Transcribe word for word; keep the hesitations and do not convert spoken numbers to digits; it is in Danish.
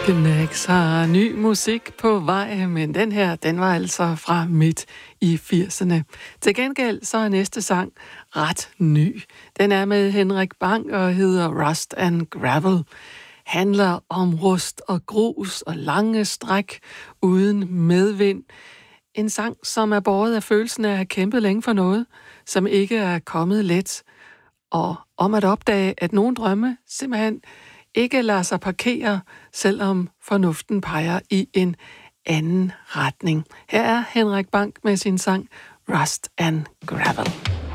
Knex har ny musik på vej, men den her, den var altså fra midt i firserne. Til gengæld så er næste sang ret ny. Den er med Henrik Bang og hedder Rust and Gravel. Handler om rust og grus og lange stræk uden medvind. En sang, som er båret af følelsen af at have kæmpet længe for noget, som ikke er kommet let. Og om at opdage, at nogle drømme simpelthen ikke lader sig parkere, selvom fornuften peger i en anden retning. Her er Henrik Bang med sin sang Rust and Gravel.